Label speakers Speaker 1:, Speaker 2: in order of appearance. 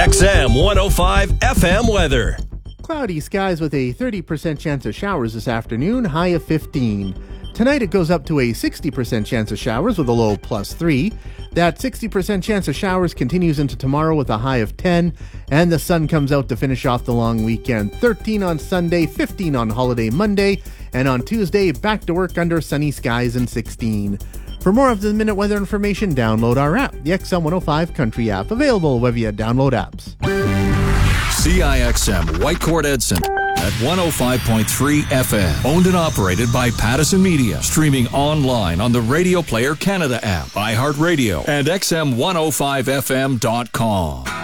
Speaker 1: XM 105 FM weather.
Speaker 2: Cloudy skies with a 30% chance of showers this afternoon, high of 15. Tonight it goes up to a 60% chance of showers with a low +3. That 60% chance of showers continues into tomorrow with a high of 10, and the sun comes out to finish off the long weekend. 13 on Sunday, 15 on holiday Monday, and on Tuesday, back to work under sunny skies and 16. For more of-the-minute weather information, download our app, the XM 105 Country app, available wherever you download apps.
Speaker 1: CIXM Whitecourt Edson at 105.3 FM. Owned and operated by Pattison Media. Streaming online on the Radio Player Canada app, iHeartRadio, and XM105FM.com.